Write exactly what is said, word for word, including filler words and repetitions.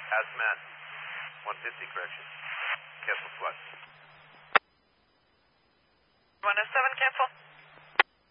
Hazmat. one fifty, correction. Cancel flight. one oh seven.